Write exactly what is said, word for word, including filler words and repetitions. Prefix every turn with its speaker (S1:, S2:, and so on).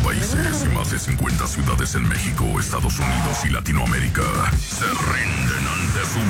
S1: países y más de cincuenta ciudades en México, Estados Unidos y Latinoamérica se rinden ante su